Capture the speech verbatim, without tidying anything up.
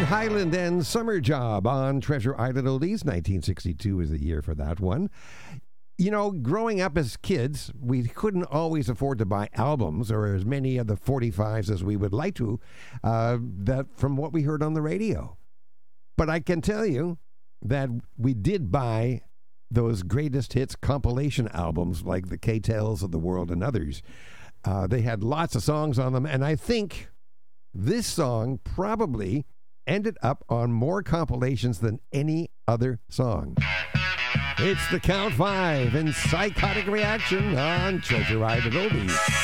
Highland and Summer Job on Treasure Island Oldies. nineteen sixty-two is the year for that one. You know, growing up as kids, we couldn't always afford to buy albums or as many of the forty-fives as we would like to, uh, that from what we heard on the radio. But I can tell you that we did buy those greatest hits compilation albums like the K-Tels of the world and others. Uh, they had lots of songs on them, and I think this song probably ended up on more compilations than any other song. It's the Count Five and Psychotic Reaction on Treasure Island Oldies.